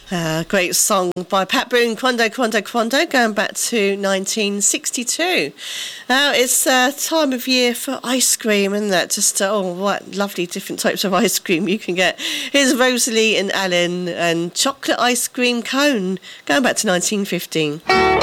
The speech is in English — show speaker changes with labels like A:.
A: Great song by Pat Boone, Quando, Quando, Quando, going back to 1962. Now, it's time of year for ice cream, isn't it? Just, what lovely different types of ice cream you can get. Here's Rosalie and Alan and chocolate ice cream cone, going back to 1915.